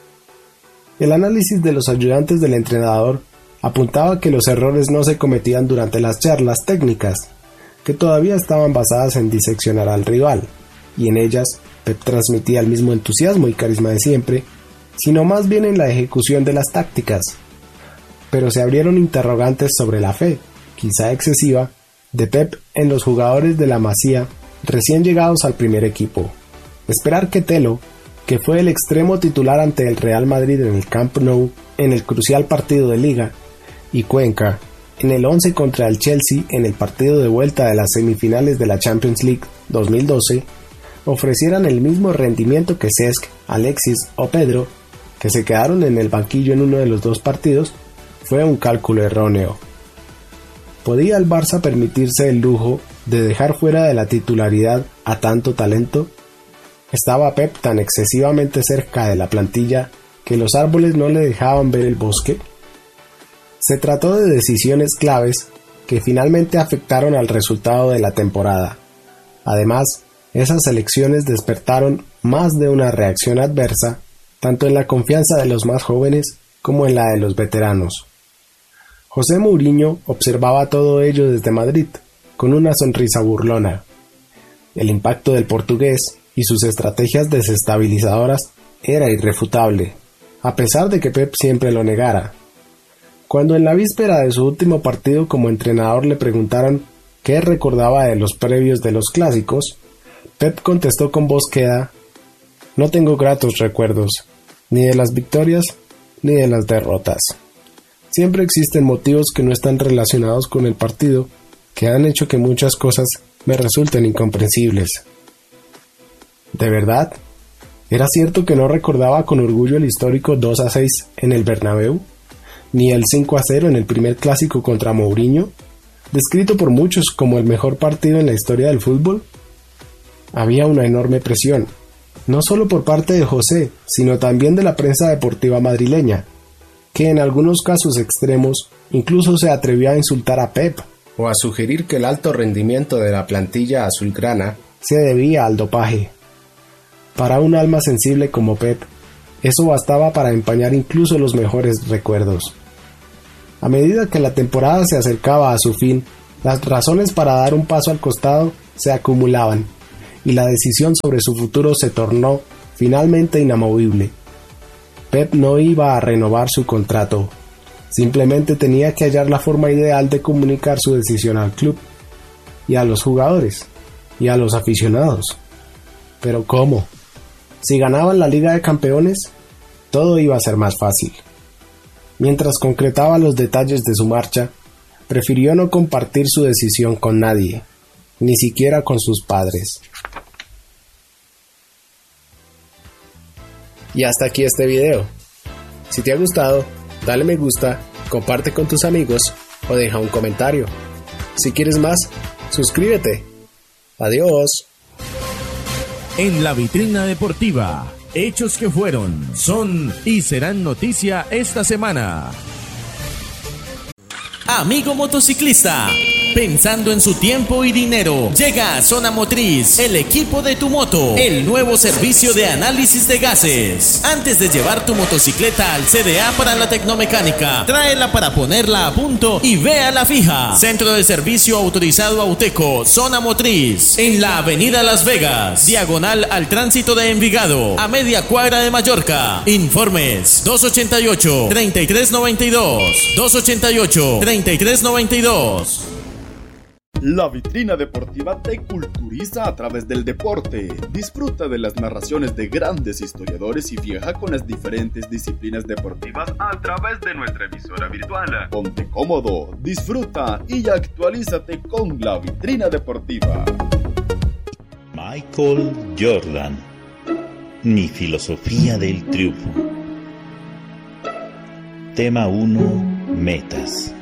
El análisis de los ayudantes del entrenador apuntaba que los errores no se cometían durante las charlas técnicas, que todavía estaban basadas en diseccionar al rival, y en ellas Pep transmitía el mismo entusiasmo y carisma de siempre, sino más bien en la ejecución de las tácticas. Pero se abrieron interrogantes sobre la fe, quizá excesiva, de Pep en los jugadores de la Masía recién llegados al primer equipo. Esperar que Telo, que fue el extremo titular ante el Real Madrid en el Camp Nou en el crucial partido de Liga, y Cuenca, en el 11 contra el Chelsea en el partido de vuelta de las semifinales de la Champions League 2012, ofrecieran el mismo rendimiento que Cesc, Alexis o Pedro, que se quedaron en el banquillo en uno de los 2 partidos, fue un cálculo erróneo. ¿Podía el Barça permitirse el lujo de dejar fuera de la titularidad a tanto talento? ¿Estaba Pep tan excesivamente cerca de la plantilla que los árboles no le dejaban ver el bosque? Se trató de decisiones claves que finalmente afectaron al resultado de la temporada. Además, esas elecciones despertaron más de una reacción adversa, tanto en la confianza de los más jóvenes como en la de los veteranos. José Mourinho observaba todo ello desde Madrid, con una sonrisa burlona. El impacto del portugués y sus estrategias desestabilizadoras era irrefutable, a pesar de que Pep siempre lo negara. Cuando en la víspera de su último partido como entrenador le preguntaron qué recordaba de los previos de los clásicos, Pep contestó con voz queda: no tengo gratos recuerdos, ni de las victorias ni de las derrotas. Siempre existen motivos que no están relacionados con el partido, que han hecho que muchas cosas me resulten incomprensibles. ¿De verdad? ¿Era cierto que no recordaba con orgullo el histórico 2-6 en el Bernabéu? ¿Ni el 5-0 en el primer clásico contra Mourinho, descrito por muchos como el mejor partido en la historia del fútbol? Había una enorme presión, no solo por parte de José, sino también de la prensa deportiva madrileña, que en algunos casos extremos incluso se atrevió a insultar a Pep o a sugerir que el alto rendimiento de la plantilla azulgrana se debía al dopaje. Para un alma sensible como Pep, Eso bastaba para empañar incluso los mejores recuerdos. A medida que la temporada se acercaba a su fin, las razones para dar un paso al costado se acumulaban, y la decisión sobre su futuro se tornó finalmente inamovible. Pep no iba a renovar su contrato, simplemente tenía que hallar la forma ideal de comunicar su decisión al club, y a los jugadores, y a los aficionados. ¿Pero cómo? Si ganaban la Liga de Campeones, todo iba a ser más fácil. Mientras concretaba los detalles de su marcha, prefirió no compartir su decisión con nadie, ni siquiera con sus padres. Y hasta aquí este video. Si te ha gustado, dale me gusta, comparte con tus amigos o deja un comentario. Si quieres más, suscríbete. Adiós. En la vitrina deportiva, hechos que fueron, son y serán noticia esta semana. Amigo motociclista, pensando en su tiempo y dinero, llega a Zona Motriz, el equipo de tu moto, el nuevo servicio de análisis de gases. Antes de llevar tu motocicleta al CDA para la tecnomecánica, tráela para ponerla a punto y véala fija. Centro de servicio autorizado Auteco, Zona Motriz, en la avenida Las Vegas, diagonal al tránsito de Envigado, a media cuadra de Mallorca. Informes 288-3392, 288-3392. La vitrina deportiva te culturiza a través del deporte. Disfruta de las narraciones de grandes historiadores y viaja con las diferentes disciplinas deportivas a través de nuestra emisora virtual. Ponte cómodo, disfruta y actualízate con la vitrina deportiva. Michael Jordan, mi filosofía del triunfo. Tema 1, metas.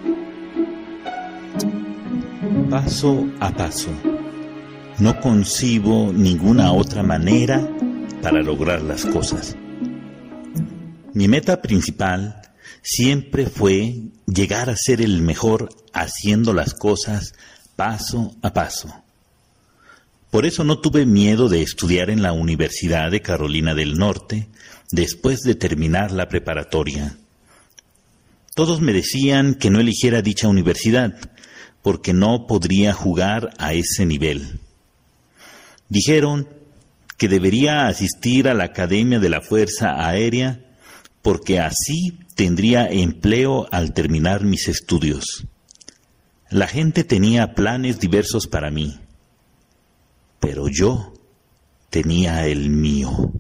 Paso a paso. No concibo ninguna otra manera para lograr las cosas. Mi meta principal siempre fue llegar a ser el mejor haciendo las cosas paso a paso. Por eso no tuve miedo de estudiar en la Universidad de Carolina del Norte después de terminar la preparatoria. Todos me decían que no eligiera dicha universidad porque no podría jugar a ese nivel. Dijeron que debería asistir a la Academia de la Fuerza Aérea porque así tendría empleo al terminar mis estudios. La gente tenía planes diversos para mí, pero yo tenía el mío.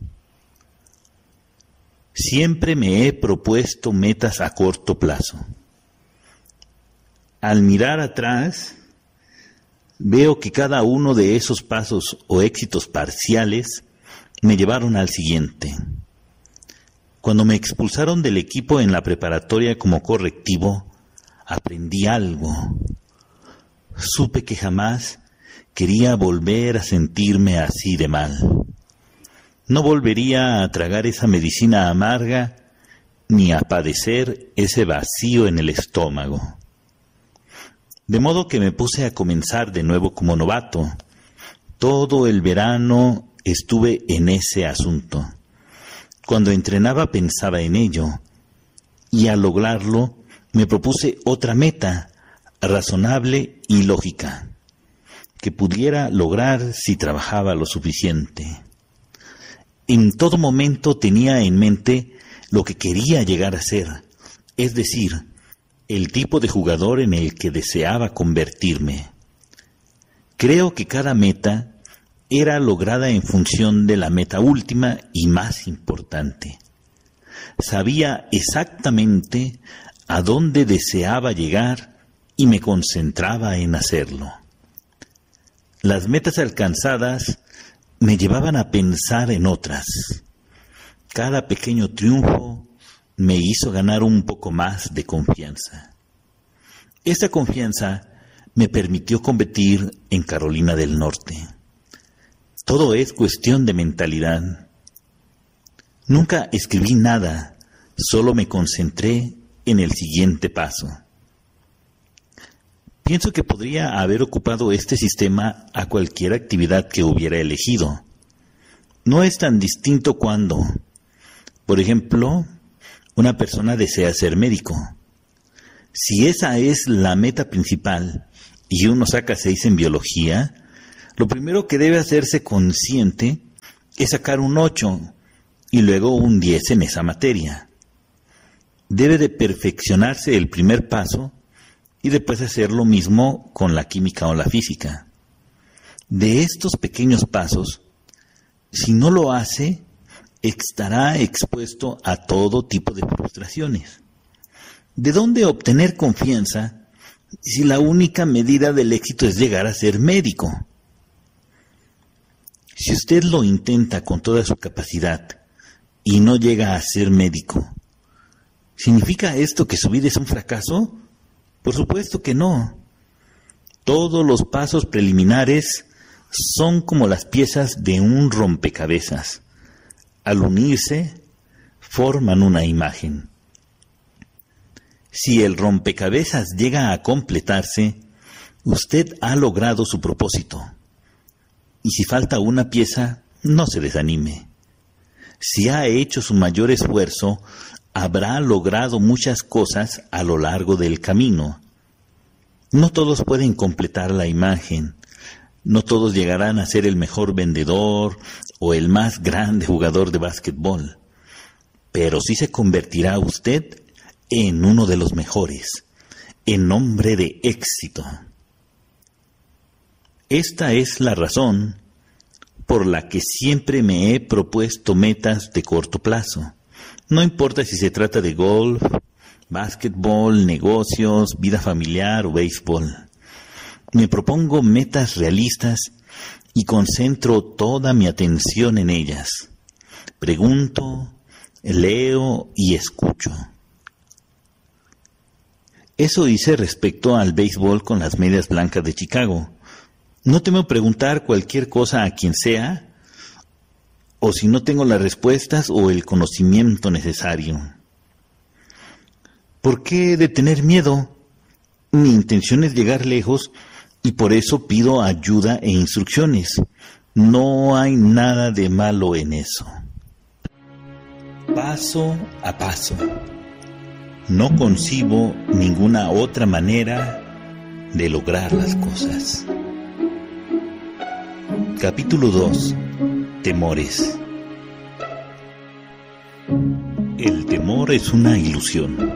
Siempre me he propuesto metas a corto plazo. Al mirar atrás, veo que cada uno de esos pasos o éxitos parciales me llevaron al siguiente. Cuando me expulsaron del equipo en la preparatoria como correctivo, aprendí algo. Supe que jamás quería volver a sentirme así de mal. No volvería a tragar esa medicina amarga ni a padecer ese vacío en el estómago. De modo que me puse a comenzar de nuevo como novato. Todo el verano estuve en ese asunto. Cuando entrenaba pensaba en ello, y al lograrlo me propuse otra meta, razonable y lógica, que pudiera lograr si trabajaba lo suficiente. En todo momento tenía en mente lo que quería llegar a ser, es decir, el tipo de jugador en el que deseaba convertirme. Creo que cada meta era lograda en función de la meta última y más importante. Sabía exactamente a dónde deseaba llegar y me concentraba en hacerlo. Las metas alcanzadas me llevaban a pensar en otras. Cada pequeño triunfo me hizo ganar un poco más de confianza. Esta confianza me permitió competir en Carolina del Norte. Todo es cuestión de mentalidad. Nunca escribí nada, solo me concentré en el siguiente paso. Pienso que podría haber ocupado este sistema a cualquier actividad que hubiera elegido. No es tan distinto cuando, Por ejemplo, una persona desea ser médico. Si esa es la meta principal y uno saca 6 en biología, lo primero que debe hacerse consciente es sacar un 8 y luego un 10 en esa materia. Debe de perfeccionarse el primer paso y después hacer lo mismo con la química o la física. De estos pequeños pasos, si no lo hace, estará expuesto a todo tipo de frustraciones. ¿De dónde obtener confianza si la única medida del éxito es llegar a ser médico? Si usted lo intenta con toda su capacidad y no llega a ser médico, ¿significa esto que su vida es un fracaso? Por supuesto que no. Todos los pasos preliminares son como las piezas de un rompecabezas. Al unirse, forman una imagen. Si el rompecabezas llega a completarse, usted ha logrado su propósito. Y si falta una pieza, no se desanime. Si ha hecho su mayor esfuerzo, habrá logrado muchas cosas a lo largo del camino. No todos pueden completar la imagen. No todos llegarán a ser el mejor vendedor o el más grande jugador de básquetbol. Pero sí se convertirá usted en uno de los mejores, en hombre de éxito. Esta es la razón por la que siempre me he propuesto metas de corto plazo. No importa si se trata de golf, básquetbol, negocios, vida familiar o béisbol. Me propongo metas realistas y concentro toda mi atención en ellas. Pregunto, leo y escucho. Eso hice respecto al béisbol con las Medias Blancas de Chicago. No temo preguntar cualquier cosa a quien sea, o si no tengo las respuestas o el conocimiento necesario. ¿Por qué he de tener miedo? Mi intención es llegar lejos y por eso pido ayuda e instrucciones. No hay nada de malo en eso. Paso a paso. No concibo ninguna otra manera de lograr las cosas. Capítulo 2. Temores. El temor es una ilusión.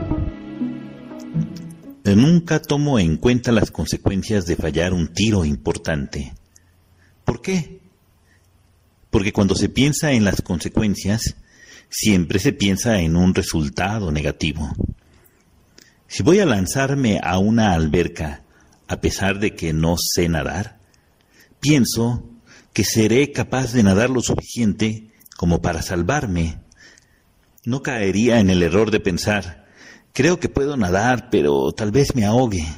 Nunca tomo en cuenta las consecuencias de fallar un tiro importante. ¿Por qué? Porque cuando se piensa en las consecuencias, siempre se piensa en un resultado negativo. Si voy a lanzarme a una alberca, a pesar de que no sé nadar, pienso que seré capaz de nadar lo suficiente como para salvarme. No caería en el error de pensar, creo que puedo nadar, pero tal vez me ahogue.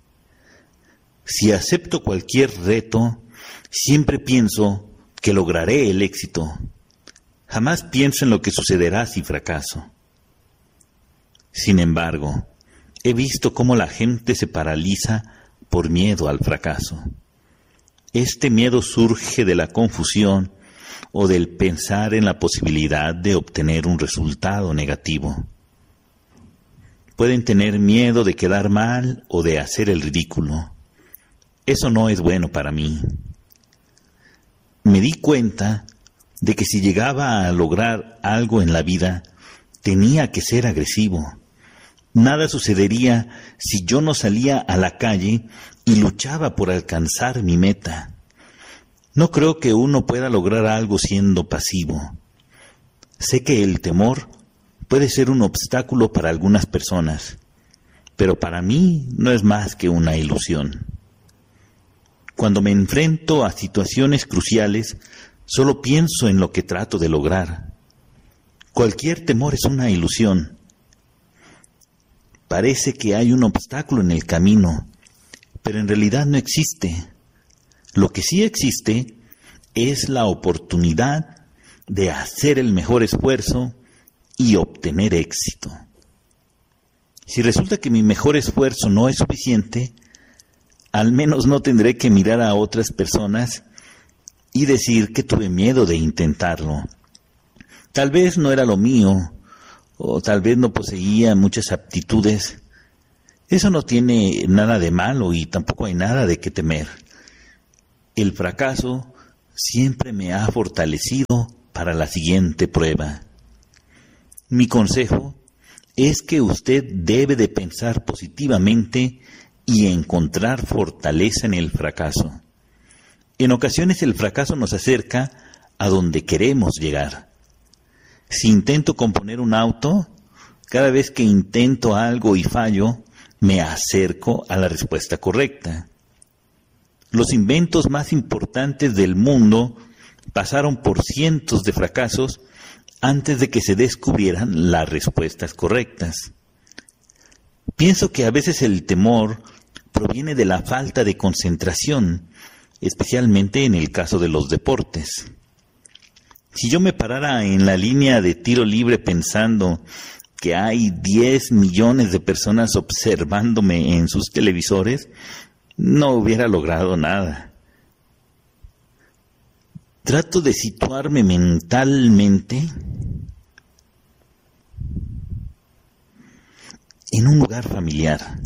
Si acepto cualquier reto, siempre pienso que lograré el éxito. Jamás pienso en lo que sucederá si fracaso. Sin embargo, he visto cómo la gente se paraliza por miedo al fracaso. Este miedo surge de la confusión o del pensar en la posibilidad de obtener un resultado negativo. Pueden tener miedo de quedar mal o de hacer el ridículo. Eso no es bueno para mí. Me di cuenta de que si llegaba a lograr algo en la vida, tenía que ser agresivo. Nada sucedería si yo no salía a la calle y luchaba por alcanzar mi meta. No creo que uno pueda lograr algo siendo pasivo. Sé que el temor puede ser un obstáculo para algunas personas, pero para mí no es más que una ilusión. Cuando me enfrento a situaciones cruciales, solo pienso en lo que trato de lograr. Cualquier temor es una ilusión. Parece que hay un obstáculo en el camino, pero en realidad no existe. Lo que sí existe es la oportunidad de hacer el mejor esfuerzo y obtener éxito. Si resulta que mi mejor esfuerzo no es suficiente, al menos no tendré que mirar a otras personas y decir que tuve miedo de intentarlo. Tal vez no era lo mío, o tal vez no poseía muchas aptitudes. Eso no tiene nada de malo y tampoco hay nada de qué temer. El fracaso siempre me ha fortalecido para la siguiente prueba. Mi consejo es que usted debe de pensar positivamente y encontrar fortaleza en el fracaso. En ocasiones el fracaso nos acerca a donde queremos llegar. Si intento componer un auto, cada vez que intento algo y fallo, me acerco a la respuesta correcta. Los inventos más importantes del mundo pasaron por cientos de fracasos antes de que se descubrieran las respuestas correctas. Pienso que a veces el temor proviene de la falta de concentración, especialmente en el caso de los deportes. Si yo me parara en la línea de tiro libre pensando que hay 10 millones de personas observándome en sus televisores, no hubiera logrado nada. Trato de situarme mentalmente en un lugar familiar.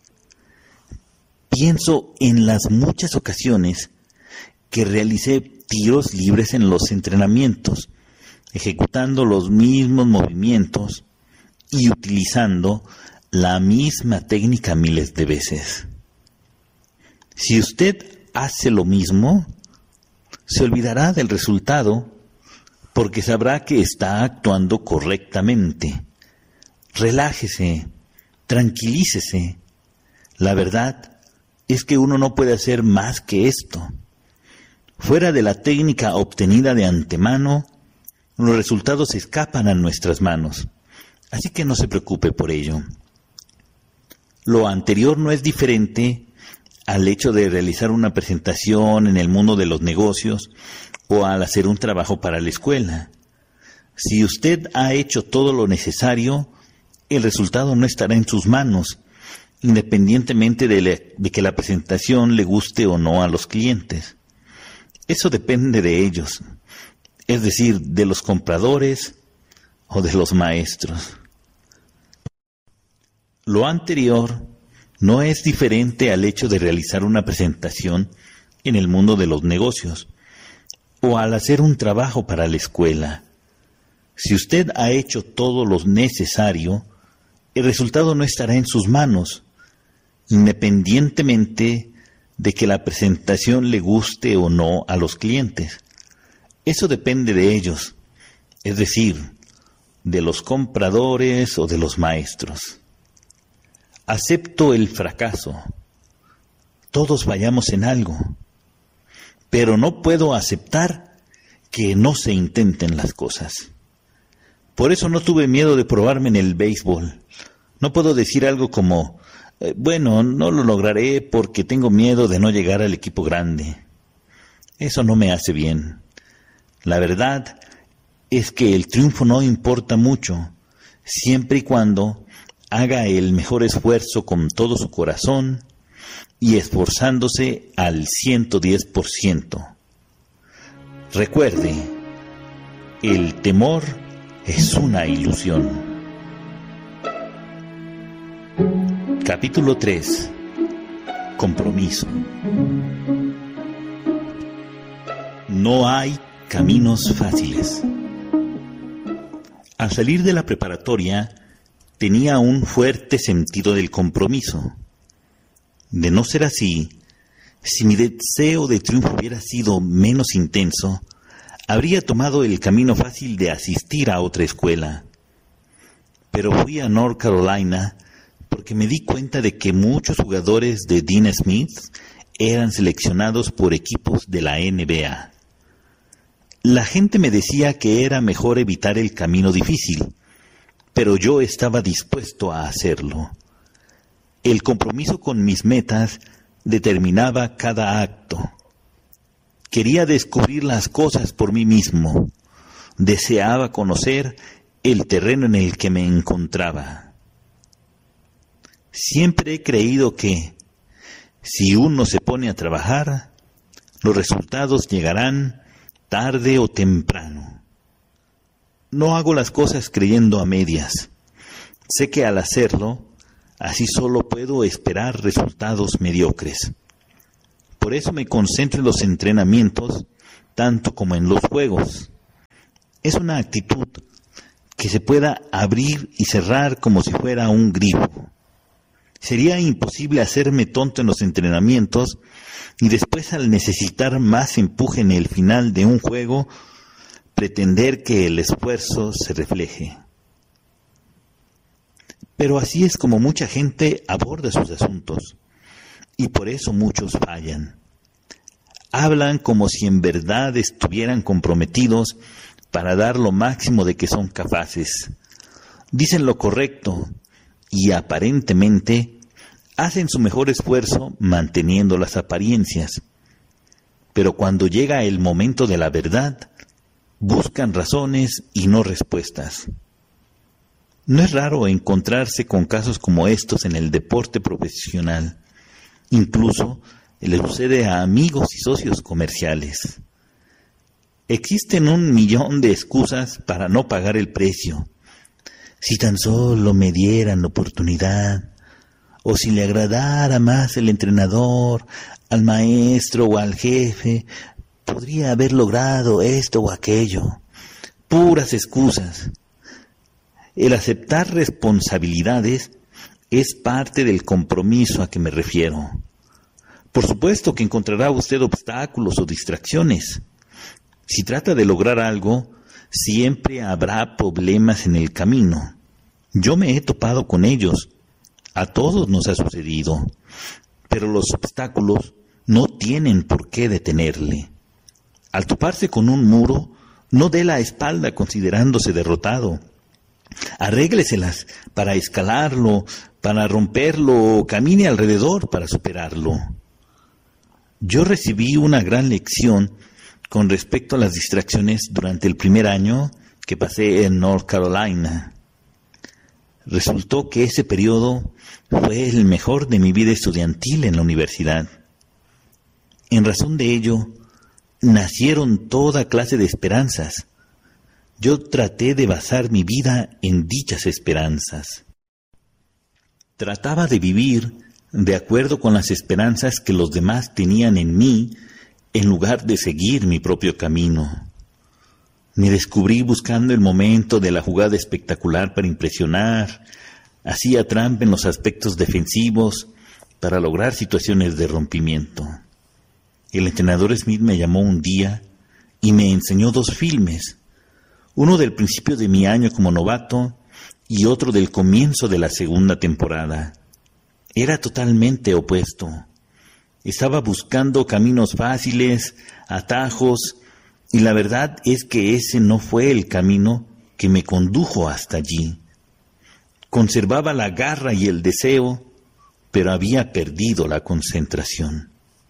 Pienso en las muchas ocasiones que realicé tiros libres en los entrenamientos, ejecutando los mismos movimientos y utilizando la misma técnica miles de veces. Si usted hace lo mismo, se olvidará del resultado porque sabrá que está actuando correctamente. Relájese, tranquilícese. La verdad es que uno no puede hacer más que esto. Fuera de la técnica obtenida de antemano, los resultados escapan a nuestras manos. Así que no se preocupe por ello. Lo anterior no es diferente al hecho de realizar una presentación en el mundo de los negocios o al hacer un trabajo para la escuela. Si usted ha hecho todo lo necesario, el resultado no estará en sus manos, independientemente de que la presentación le guste o no a los clientes. Eso depende de ellos, es decir, de los compradores o de los maestros. Lo anterior no es diferente al hecho de realizar una presentación en el mundo de los negocios o al hacer un trabajo para la escuela. Si usted ha hecho todo lo necesario, el resultado no estará en sus manos, independientemente de que la presentación le guste o no a los clientes. Eso depende de ellos, es decir, de los compradores o de los maestros. Acepto el fracaso. Todos fallamos en algo, pero no puedo aceptar que no se intenten las cosas. Por eso no tuve miedo de probarme en el béisbol. No puedo decir algo como, bueno, no lo lograré porque tengo miedo de no llegar al equipo grande. Eso no me hace bien. La verdad es que el triunfo no importa mucho, siempre y cuando haga el mejor esfuerzo con todo su corazón y esforzándose al 110%. Recuerde, el temor es una ilusión. Capítulo 3. Compromiso. No hay caminos fáciles. Al salir de la preparatoria, tenía un fuerte sentido del compromiso. De no ser así, si mi deseo de triunfo hubiera sido menos intenso, habría tomado el camino fácil de asistir a otra escuela. Pero fui a North Carolina porque me di cuenta de que muchos jugadores de Dean Smith eran seleccionados por equipos de la NBA. La gente me decía que era mejor evitar el camino difícil, pero yo estaba dispuesto a hacerlo. El compromiso con mis metas determinaba cada acto. Quería descubrir las cosas por mí mismo. Deseaba conocer el terreno en el que me encontraba. Siempre he creído que, si uno se pone a trabajar, los resultados llegarán tarde o temprano. No hago las cosas creyendo a medias. Sé que al hacerlo, así solo puedo esperar resultados mediocres. Por eso me concentro en los entrenamientos, tanto como en los juegos. Es una actitud que se pueda abrir y cerrar como si fuera un grifo. Sería imposible hacerme tonto en los entrenamientos y después, al necesitar más empuje en el final de un juego, pretender que el esfuerzo se refleje. Pero así es como mucha gente aborda sus asuntos, y por eso muchos fallan. Hablan como si en verdad estuvieran comprometidos para dar lo máximo de que son capaces. Dicen lo correcto y aparentemente hacen su mejor esfuerzo manteniendo las apariencias. Pero cuando llega el momento de la verdad, buscan razones y no respuestas. No es raro encontrarse con casos como estos en el deporte profesional. Incluso le sucede a amigos y socios comerciales. Existen 1.000.000 de excusas para no pagar el precio. Si tan solo me dieran la oportunidad, o si le agradara más el entrenador, al maestro o al jefe, podría haber logrado esto o aquello. Puras excusas. El aceptar responsabilidades es parte del compromiso a que me refiero. Por supuesto que encontrará usted obstáculos o distracciones. Si trata de lograr algo, siempre habrá problemas en el camino. Yo me he topado con ellos. A todos nos ha sucedido. Pero los obstáculos no tienen por qué detenerle. Al toparse con un muro, no dé la espalda considerándose derrotado. Arrégleselas para escalarlo, para romperlo, o camine alrededor para superarlo. Yo recibí una gran lección con respecto a las distracciones durante el primer año que pasé en North Carolina. Resultó que ese periodo fue el mejor de mi vida estudiantil en la universidad. En razón de ello, nacieron toda clase de esperanzas. Yo traté de basar mi vida en dichas esperanzas. Trataba de vivir de acuerdo con las esperanzas que los demás tenían en mí, en lugar de seguir mi propio camino. Me descubrí buscando el momento de la jugada espectacular para impresionar, hacía trampa en los aspectos defensivos para lograr situaciones de rompimiento. El entrenador Smith me llamó un día y me enseñó 2 filmes, uno del principio de mi año como novato y otro del comienzo de la segunda temporada. Era totalmente opuesto. Estaba buscando caminos fáciles, atajos, y la verdad es que ese no fue el camino que me condujo hasta allí. Conservaba la garra y el deseo, pero había perdido la concentración.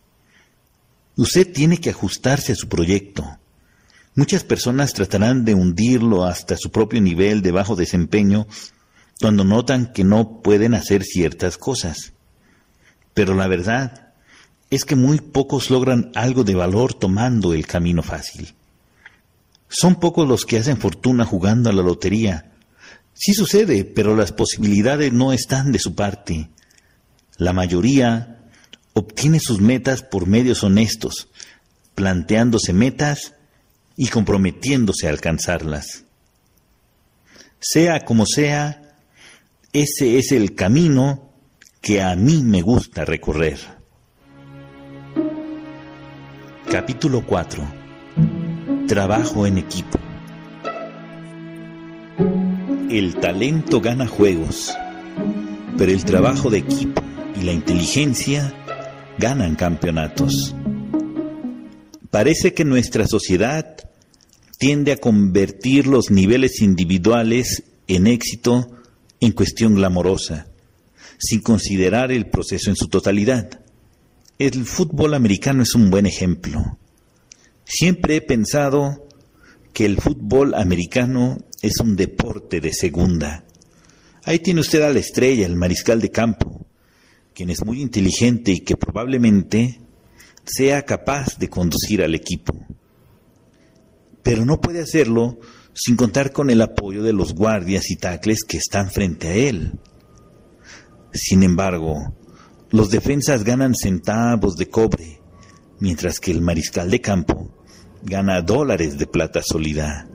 Usted tiene que ajustarse a su proyecto. Muchas personas tratarán de hundirlo hasta su propio nivel de bajo desempeño cuando notan que no pueden hacer ciertas cosas. Pero la verdad es que muy pocos logran algo de valor tomando el camino fácil. Son pocos los que hacen fortuna jugando a la lotería. Sí sucede, pero las posibilidades no están de su parte. La mayoría obtiene sus metas por medios honestos, planteándose metas y comprometiéndose a alcanzarlas. Sea como sea, ese es el camino que a mí me gusta recorrer. Capítulo 4. Trabajo en equipo. El talento gana juegos, pero el trabajo de equipo y la inteligencia ganan campeonatos. Parece que nuestra sociedad tiende a convertir los niveles individuales en éxito en cuestión glamorosa, sin considerar el proceso en su totalidad. El fútbol americano es un buen ejemplo. Siempre he pensado que el fútbol americano es un deporte de segunda. Ahí tiene usted a la estrella, el mariscal de campo, quien es muy inteligente y que probablemente sea capaz de conducir al equipo. pero no puede hacerlo sin contar con el apoyo de los guardias y tackles que están frente a él. Sin embargo, los defensas ganan centavos de cobre, mientras que el mariscal de campo gana dólares de plata sólida.